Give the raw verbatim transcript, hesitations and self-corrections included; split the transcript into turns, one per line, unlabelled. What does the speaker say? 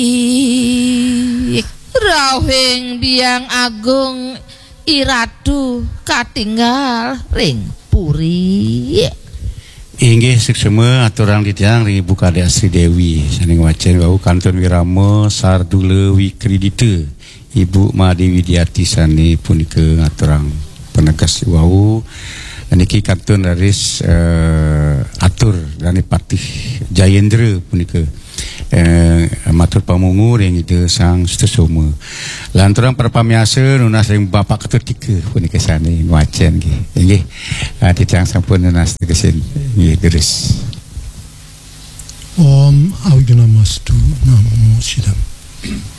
Ih, rawing biang agung iratu katinggal ring puri.
Inggih seksema aturang ditiang ring Ibu Kadek Sri Dewi saning wacen wau Kantun Wirama Sardula Wikridita Ibu Madi Widiati sani punika aturang penegas wau niki kantun daris uh, atur dari Patih Jayendra punika Uh, matur pamungu ring itu sang sesoma lanturang perpamiasa nunas ring bapak ketutika punika sani wacen nggih nggih uh, ditiang sampun nunas tegesin nggih deres
Om Awigana Mastu Namo Siddham.